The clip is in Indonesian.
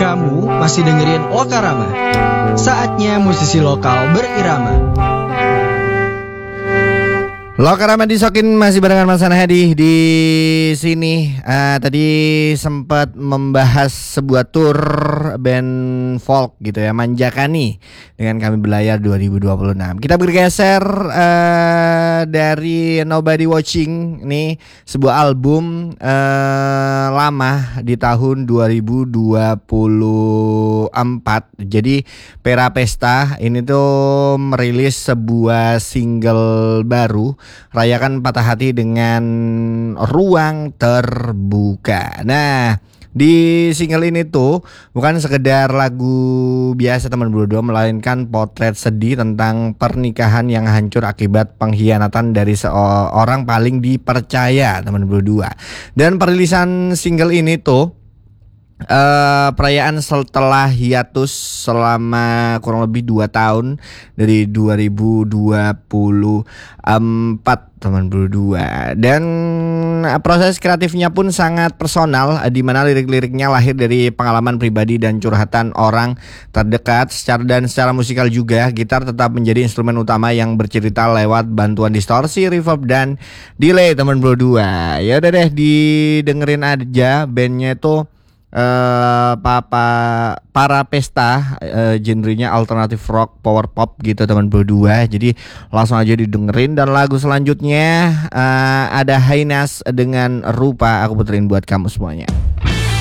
Kamu masih dengerin Lokarama. Saatnya musisi lokal berirama. Lokarama disokin masih barengan Mas Hadi di sini. Tadi sempat membahas sebuah tour band folk gitu ya, Manjakani dengan Kami Berlayar 2026. Kita bergeser dari Nobody Watching nih, sebuah album lama di tahun 2024. Jadi Pera Pesta ini tuh merilis sebuah single baru, Rayakan Patah Hati dengan Ruang Terbuka. Nah, di single ini tuh bukan sekedar lagu biasa teman berdua, melainkan potret sedih tentang pernikahan yang hancur akibat pengkhianatan dari seorang paling dipercaya teman berdua. Dan perilisan single ini tuh perayaan setelah hiatus selama kurang lebih 2 tahun dari 2024 teman berdua. Dan proses kreatifnya pun sangat personal, di mana lirik-liriknya lahir dari pengalaman pribadi dan curhatan orang terdekat. Secara musikal juga, gitar tetap menjadi instrumen utama yang bercerita lewat bantuan distorsi, reverb, dan delay teman berdua. Ya udah deh, didengerin aja. Bandnya itu Para Pesta, genrenya alternatif rock, power pop gitu teman berdua. Jadi langsung aja didengerin. Dan lagu selanjutnya ada Hainas dengan Rupa, aku puterin buat kamu semuanya.